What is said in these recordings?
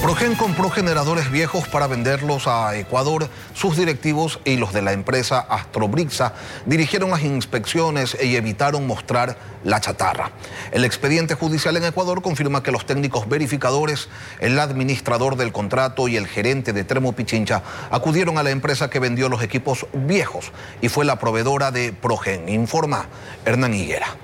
Progen compró generadores viejos para venderlos a Ecuador. Sus directivos y los de la empresa Astrobrixa dirigieron las inspecciones y evitaron mostrar la chatarra. El expediente judicial en Ecuador confirma que los técnicos verificadores, el administrador del contrato y el gerente de Termo Pichincha acudieron a la empresa que vendió los equipos viejos y fue la proveedora de Progen, informa Hernán Higuera.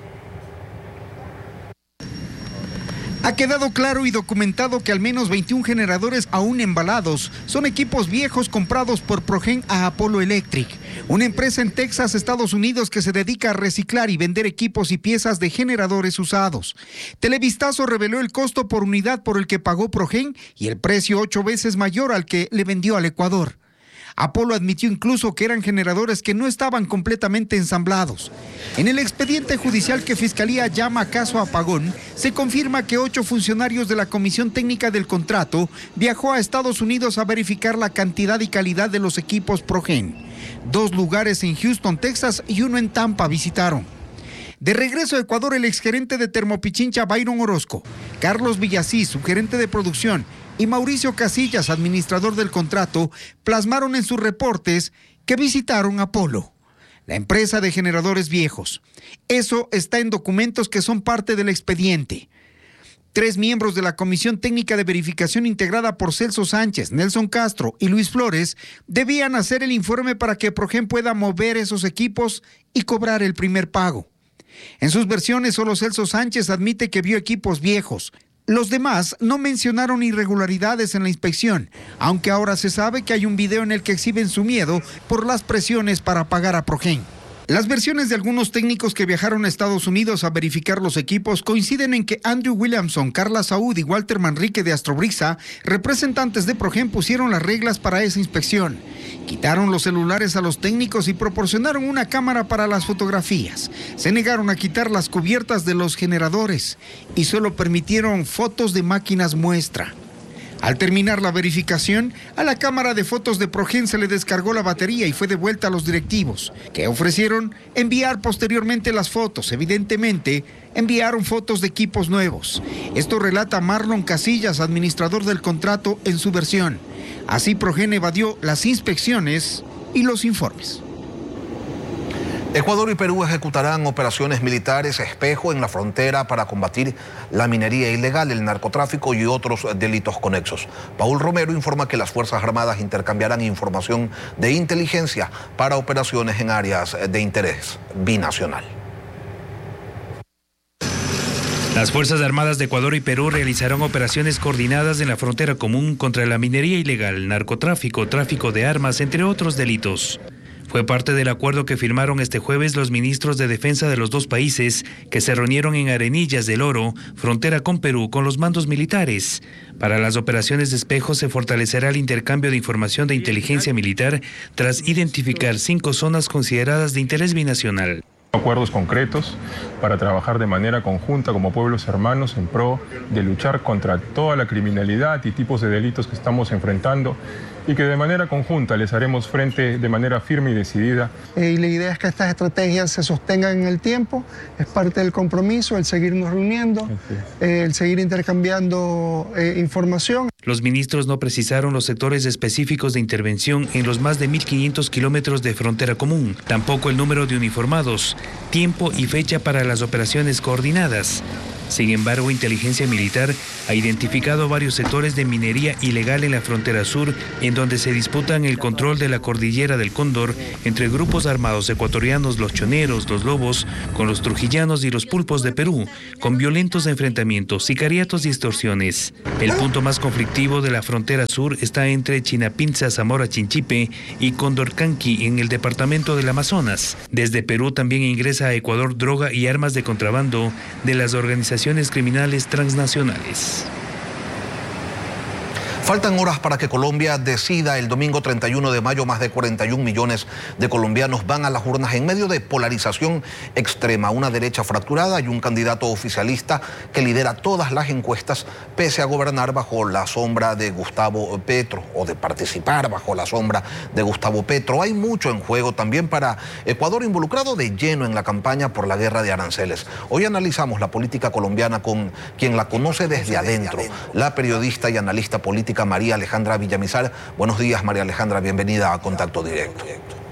Ha quedado claro y documentado que al menos 21 generadores aún embalados son equipos viejos comprados por Progen a Apollo Electric, una empresa en Texas, Estados Unidos, que se dedica a reciclar y vender equipos y piezas de generadores usados. Televistazo reveló el costo por unidad por el que pagó Progen y el precio 8 veces mayor al que le vendió al Ecuador. Apollo admitió incluso que eran generadores que no estaban completamente ensamblados. En el expediente judicial que Fiscalía llama caso Apagón, se confirma que 8 funcionarios de la Comisión Técnica del Contrato viajó a Estados Unidos a verificar la cantidad y calidad de los equipos Progen. 2 lugares en Houston, Texas y 1 en Tampa visitaron. De regreso a Ecuador, el exgerente de Termo Pichincha, Byron Orozco, Carlos Villasís, subgerente de producción, y Mauricio Casillas, administrador del contrato, plasmaron en sus reportes que visitaron Apollo, la empresa de generadores viejos. Eso está en documentos que son parte del expediente. 3 miembros de la Comisión Técnica de Verificación integrada por Celso Sánchez, Nelson Castro y Luis Flores debían hacer el informe para que Progen pueda mover esos equipos y cobrar el primer pago. En sus versiones, solo Celso Sánchez admite que vio equipos viejos. Los demás no mencionaron irregularidades en la inspección, aunque ahora se sabe que hay un video en el que exhiben su miedo por las presiones para pagar a Progen. Las versiones de algunos técnicos que viajaron a Estados Unidos a verificar los equipos coinciden en que Andrew Williamson, Carla Saúd y Walter Manrique de Astrobrixa, representantes de Progen, pusieron las reglas para esa inspección. Quitaron los celulares a los técnicos y proporcionaron una cámara para las fotografías. Se negaron a quitar las cubiertas de los generadores y solo permitieron fotos de máquinas muestra. Al terminar la verificación, a la cámara de fotos de Progen se le descargó la batería y fue devuelta a los directivos, que ofrecieron enviar posteriormente las fotos. Evidentemente, enviaron fotos de equipos nuevos. Esto relata Marlon Casillas, administrador del contrato, en su versión. Así Progen evadió las inspecciones y los informes. Ecuador y Perú ejecutarán operaciones militares espejo en la frontera para combatir la minería ilegal, el narcotráfico y otros delitos conexos. Paul Romero informa que las Fuerzas Armadas intercambiarán información de inteligencia para operaciones en áreas de interés binacional. Las Fuerzas Armadas de Ecuador y Perú realizarán operaciones coordinadas en la frontera común contra la minería ilegal, narcotráfico, tráfico de armas, entre otros delitos. Fue parte del acuerdo que firmaron este jueves los ministros de defensa de los 2 países que se reunieron en Arenillas del Oro, frontera con Perú, con los mandos militares. Para las operaciones de espejo se fortalecerá el intercambio de información de inteligencia militar tras identificar 5 zonas consideradas de interés binacional. Acuerdos concretos para trabajar de manera conjunta como pueblos hermanos en pro de luchar contra toda la criminalidad y tipos de delitos que estamos enfrentando y que de manera conjunta les haremos frente de manera firme y decidida. Y la idea es que estas estrategias se sostengan en el tiempo, es parte del compromiso, el seguirnos reuniendo, el seguir intercambiando información. Los ministros no precisaron los sectores específicos de intervención en los más de 1.500 kilómetros de frontera común, tampoco el número de uniformados, tiempo y fecha para las operaciones coordinadas. Sin embargo, Inteligencia Militar ha identificado varios sectores de minería ilegal en la frontera sur, en donde se disputan el control de la cordillera del Cóndor entre grupos armados ecuatorianos, los choneros, los lobos, con los trujillanos y los pulpos de Perú, con violentos enfrentamientos, sicariatos y extorsiones. El punto más conflictivo de la frontera sur está entre Chinapinza, Zamora, Chinchipe y Condorcanqui, en el departamento del Amazonas. Desde Perú también ingresa a Ecuador droga y armas de contrabando de las organizaciones criminales transnacionales. Faltan horas para que Colombia decida. El domingo 31 de mayo, más de 41 millones de colombianos van a las urnas en medio de polarización extrema, una derecha fracturada y un candidato oficialista que lidera todas las encuestas, pese a gobernar bajo la sombra de Gustavo Petro, o de participar bajo la sombra de Gustavo Petro. Hay mucho en juego también para Ecuador, involucrado de lleno en la campaña por la guerra de aranceles. Hoy analizamos la política colombiana con quien la conoce desde adentro, la periodista y analista política María Alejandra Villamizar. Buenos días, María Alejandra, bienvenida a Contacto Directo.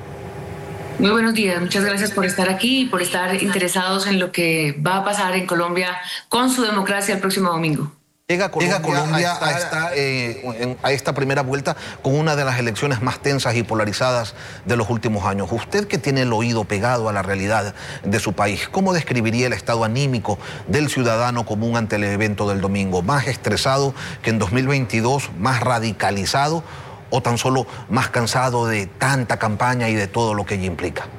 Muy buenos días, muchas gracias por estar aquí y por estar interesados en lo que va a pasar en Colombia con su democracia el próximo domingo. Llega Colombia a esta primera vuelta con una de las elecciones más tensas y polarizadas de los últimos años. Usted, que tiene el oído pegado a la realidad de su país, ¿cómo describiría el estado anímico del ciudadano común ante el evento del domingo? ¿Más estresado que en 2022, más radicalizado o tan solo más cansado de tanta campaña y de todo lo que ella implica?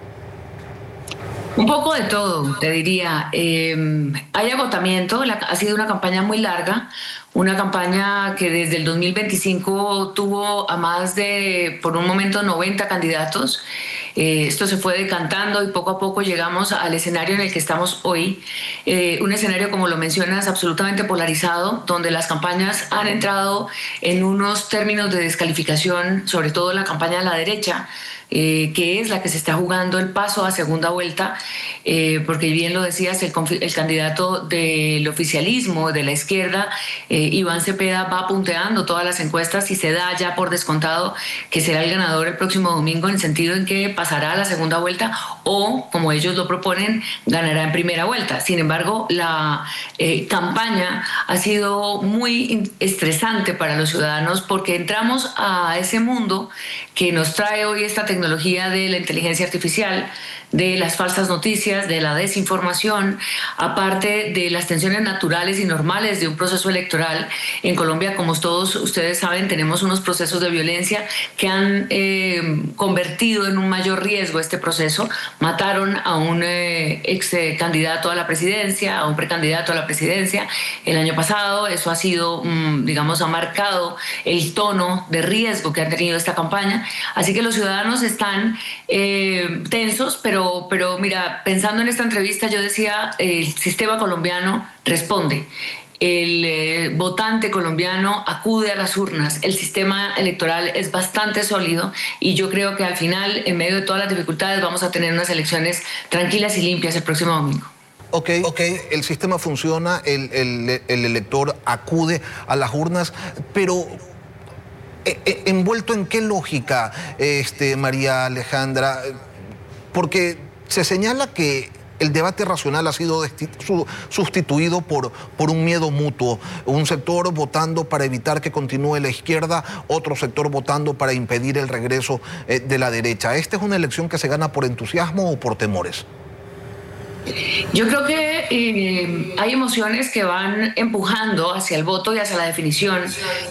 Un poco de todo, te diría. Hay agotamiento, ha sido una campaña muy larga, una campaña que desde el 2025 tuvo a más de, por un momento, 90 candidatos. Esto se fue decantando y poco a poco llegamos al escenario en el que estamos hoy. Un escenario, como lo mencionas, absolutamente polarizado, donde las campañas han entrado en unos términos de descalificación, sobre todo la campaña de la derecha, que es la que se está jugando el paso a segunda vuelta, porque bien lo decías, el candidato del oficialismo, de la izquierda, Iván Cepeda, va punteando todas las encuestas y se da ya por descontado que será el ganador el próximo domingo, en el sentido en que pasará a la segunda vuelta o, como ellos lo proponen, ganará en primera vuelta. Sin embargo, la campaña ha sido muy estresante para los ciudadanos, porque entramos a ese mundo que nos trae hoy esta tecnología de la inteligencia artificial, de las falsas noticias, de la desinformación, aparte de las tensiones naturales y normales de un proceso electoral. En Colombia, como todos ustedes saben, tenemos unos procesos de violencia que han convertido en un mayor riesgo este proceso. Mataron a un ex candidato a la presidencia, a un precandidato a la presidencia el año pasado. Eso ha sido, digamos, ha marcado el tono de riesgo que ha tenido esta campaña. Así que los ciudadanos están tensos, pero mira, pensando en esta entrevista, yo decía, el sistema colombiano responde. El votante colombiano acude a las urnas, el sistema electoral es bastante sólido y yo creo que al final, en medio de todas las dificultades, vamos a tener unas elecciones tranquilas y limpias el próximo domingo. Ok, el sistema funciona, el elector acude a las urnas, pero ¿envuelto en qué lógica, María Alejandra? Porque se señala que el debate racional ha sido sustituido por un miedo mutuo. Un sector votando para evitar que continúe la izquierda, otro sector votando para impedir el regreso de la derecha. ¿Esta es una elección que se gana por entusiasmo o por temores? Yo creo que hay emociones que van empujando hacia el voto y hacia la definición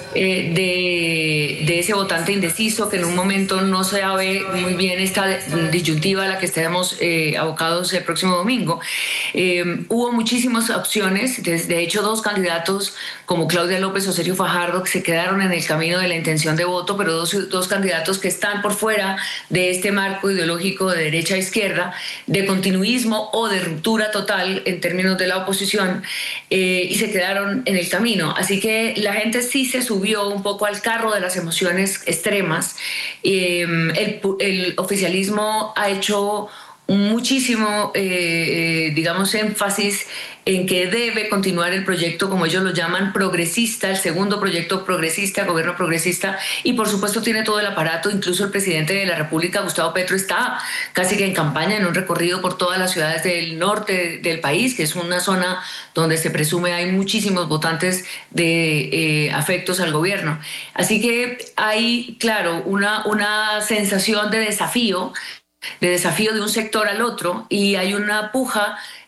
de ese votante indeciso, que en un momento no se sabe muy bien esta disyuntiva a la que estemos abocados el próximo domingo. Hubo muchísimas opciones, de hecho 2 candidatos como Claudia López o Sergio Fajardo que se quedaron en el camino de la intención de voto, pero dos candidatos que están por fuera de este marco ideológico de derecha a izquierda, de continuismo o de ruptura total en términos de la oposición, y se quedaron en el camino. Así que la gente sí se subió un poco al carro de las emociones extremas. El oficialismo ha hecho muchísimo, digamos, énfasis en que debe continuar el proyecto, como ellos lo llaman, progresista, el segundo proyecto progresista, gobierno progresista, y por supuesto tiene todo el aparato. Incluso el presidente de la República, Gustavo Petro, está casi que en campaña, en un recorrido por todas las ciudades del norte del país, que es una zona donde se presume hay muchísimos votantes de afectos al gobierno. Así que hay, claro, una sensación de desafío de un sector al otro, y hay una puja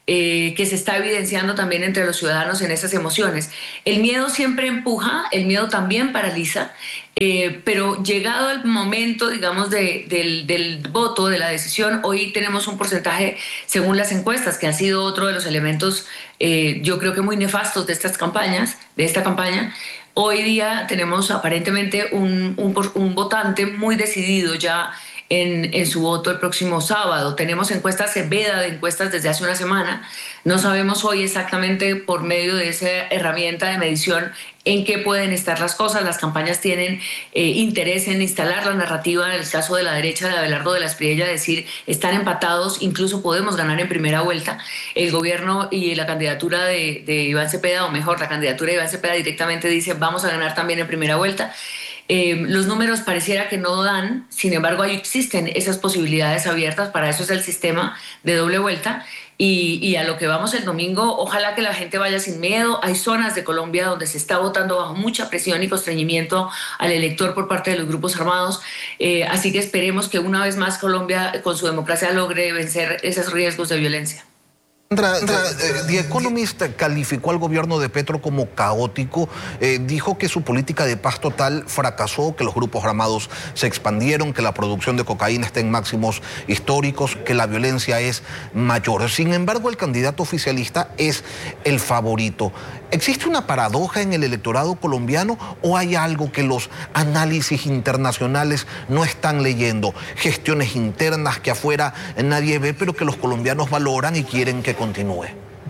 que se está evidenciando también entre los ciudadanos en esas emociones. El miedo siempre empuja, el miedo también paraliza, pero llegado el momento, digamos, del voto, de la decisión, hoy tenemos un porcentaje, según las encuestas, que ha sido otro de los elementos, yo creo que muy nefastos de esta campaña. Hoy día tenemos aparentemente un votante muy decidido ya en su voto el próximo sábado. Tenemos encuestas veda de encuestas desde hace una semana. No sabemos hoy exactamente por medio de esa herramienta de medición en qué pueden estar las cosas. Las campañas tienen interés en instalar la narrativa, en el caso de la derecha de Abelardo de la Espriella, decir están empatados, incluso podemos ganar en primera vuelta. El gobierno y la candidatura de Iván Cepeda, o mejor, la candidatura de Iván Cepeda directamente dice vamos a ganar también en primera vuelta. Los números pareciera que no dan, sin embargo ahí existen esas posibilidades abiertas, para eso es el sistema de doble vuelta. Y a lo que vamos el domingo, ojalá que la gente vaya sin miedo. Hay zonas de Colombia donde se está votando bajo mucha presión y constreñimiento al elector por parte de los grupos armados, así que esperemos que una vez más Colombia con su democracia logre vencer esos riesgos de violencia. The Economist calificó al gobierno de Petro como caótico, dijo que su política de paz total fracasó, que los grupos armados se expandieron, que la producción de cocaína está en máximos históricos, que la violencia es mayor. Sin embargo, el candidato oficialista es el favorito. ¿Existe una paradoja en el electorado colombiano o hay algo que los análisis internacionales no están leyendo? Gestiones internas que afuera nadie ve, pero que los colombianos valoran y quieren que continúe.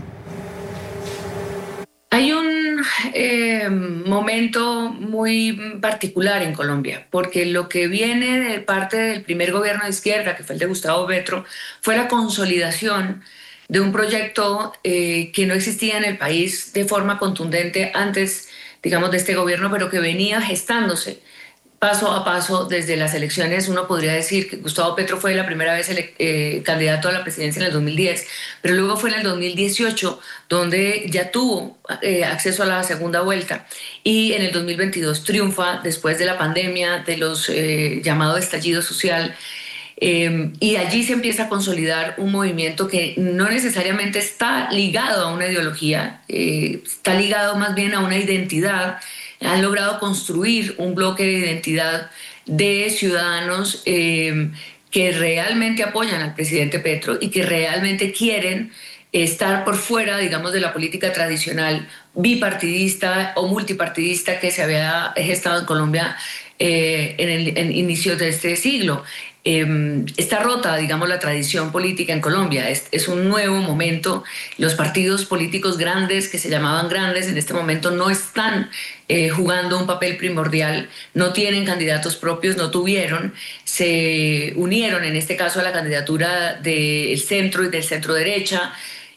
Hay un momento muy particular en Colombia, porque lo que viene de parte del primer gobierno de izquierda, que fue el de Gustavo Petro, fue la consolidación de un proyecto que no existía en el país de forma contundente antes, digamos, de este gobierno, pero que venía gestándose paso a paso desde las elecciones. Uno podría decir que Gustavo Petro fue la primera vez candidato a la presidencia en el 2010, pero luego fue en el 2018 donde ya tuvo acceso a la segunda vuelta, y en el 2022 triunfa después de la pandemia, de los llamado estallido social. Y allí se empieza a consolidar un movimiento que no necesariamente está ligado a una ideología, está ligado más bien a una identidad. Han logrado construir un bloque de identidad de ciudadanos que realmente apoyan al presidente Petro y que realmente quieren estar por fuera, digamos, de la política tradicional bipartidista o multipartidista que se había gestado en Colombia en inicios de este siglo. Está rota, digamos, la tradición política en Colombia. Es un nuevo momento. Los partidos políticos grandes, que se llamaban grandes, en este momento no están jugando un papel primordial, no tienen candidatos propios, no tuvieron, se unieron en este caso a la candidatura del centro y del centro derecha,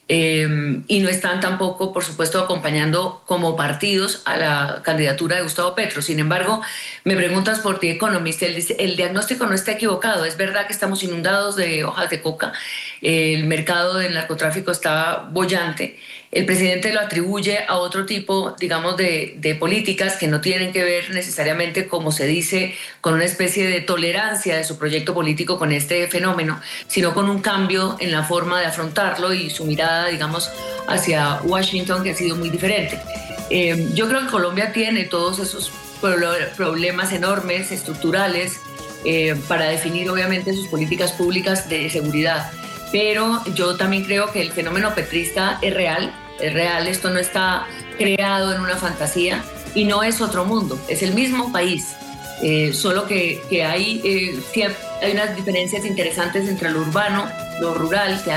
y no están tampoco, por supuesto, acompañando como partidos a la candidatura de Gustavo Petro. Sin embargo, me preguntas por The Economist, el diagnóstico no está equivocado. Es verdad que estamos inundados de hojas de coca, el mercado del narcotráfico está boyante. El presidente lo atribuye a otro tipo, digamos, de políticas que no tienen que ver necesariamente, como se dice, con una especie de tolerancia de su proyecto político con este fenómeno, sino con un cambio en la forma de afrontarlo y su mirada, digamos, hacia Washington, que ha sido muy diferente. Yo creo que Colombia tiene todos esos problemas enormes, estructurales, para definir obviamente sus políticas públicas de seguridad. Pero yo también creo que el fenómeno petrista es real, esto no está creado en una fantasía y no es otro mundo, es el mismo país, solo que hay unas diferencias interesantes entre lo urbano, lo rural, que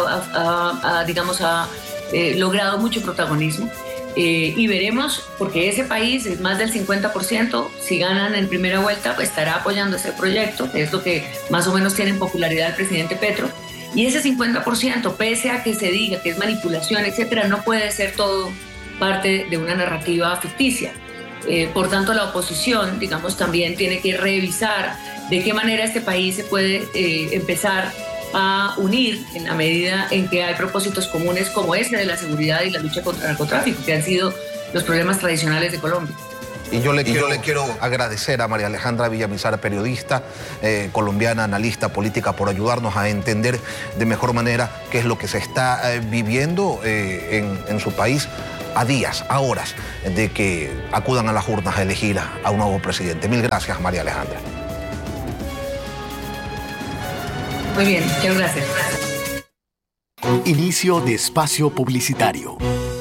ha logrado mucho protagonismo. Y veremos, porque ese país es más del 50%, si ganan en primera vuelta, pues estará apoyando ese proyecto, que es lo que más o menos tiene en popularidad el presidente Petro. Y ese 50%, pese a que se diga que es manipulación, etcétera, no puede ser todo parte de una narrativa ficticia. Por tanto, la oposición, digamos, también tiene que revisar de qué manera este país se puede empezar a unir en la medida en que hay propósitos comunes como ese de la seguridad y la lucha contra el narcotráfico, que han sido los problemas tradicionales de Colombia. Y yo le quiero agradecer a María Alejandra Villamizar, periodista colombiana, analista política, por ayudarnos a entender de mejor manera qué es lo que se está viviendo en su país a días, a horas de que acudan a las urnas a elegir a un nuevo presidente. Mil gracias, María Alejandra. Muy bien, muchas gracias. Inicio de espacio publicitario.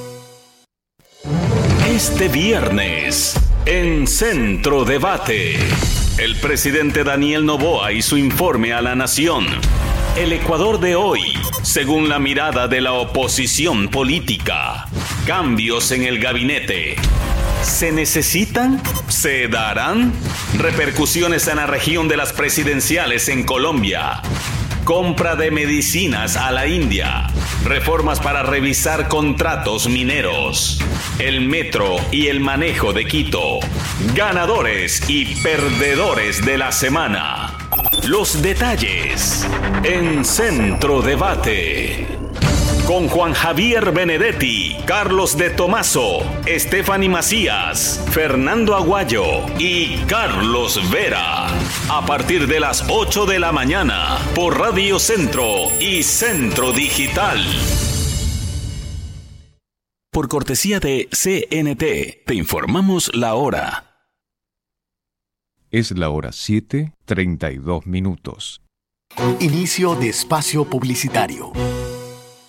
Este viernes, en Centro Debate, el presidente Daniel Noboa y su informe a la nación. El Ecuador de hoy, según la mirada de la oposición política. Cambios en el gabinete. ¿Se necesitan? ¿Se darán? Repercusiones en la región de las presidenciales en Colombia. Compra de medicinas a la India. Reformas para revisar contratos mineros. El metro y el manejo de Quito. Ganadores y perdedores de la semana. Los detalles en Centro Debate. Con Juan Javier Benedetti, Carlos de Tomaso, Stephanie Macías, Fernando Aguayo y Carlos Vera. A partir de las 8 de la mañana por Radio Centro y Centro Digital. Por cortesía de CNT, te informamos la hora. Es la hora 7:32. Inicio de espacio publicitario.